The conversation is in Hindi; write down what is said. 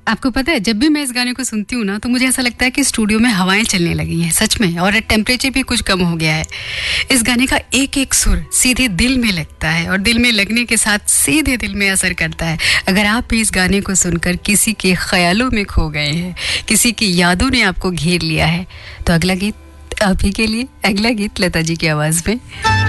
आपको पता है, जब भी मैं इस गाने को सुनती हूँ ना, तो मुझे ऐसा लगता है कि स्टूडियो में हवाएं चलने लगी हैं सच में, और टेम्परेचर भी कुछ कम हो गया है। इस गाने का एक एक सुर सीधे दिल में लगता है, और दिल में लगने के साथ सीधे दिल में असर करता है। अगर आप भी इस गाने को सुनकर किसी के ख्यालों में खो गए हैं, किसी की यादों ने आपको घेर लिया है, तो अगला गीत आप ही के लिए, अगला गीत लता जी की आवाज़ में।